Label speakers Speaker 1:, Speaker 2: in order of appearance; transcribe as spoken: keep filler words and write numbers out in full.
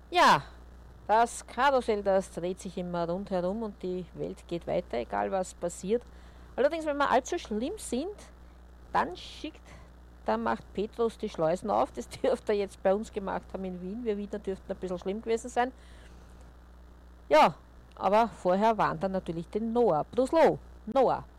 Speaker 1: Ja, das Karussell, das dreht sich immer rundherum und die Welt geht weiter, egal was passiert. Allerdings, wenn wir allzu schlimm sind, dann schickt, dann macht Petrus die Schleusen auf. Das dürfte er jetzt bei uns gemacht haben in Wien. Wir Wiener dürften ein bisschen schlimm gewesen sein. Ja, aber vorher warnt er natürlich den Noah. Bruslo, Noah,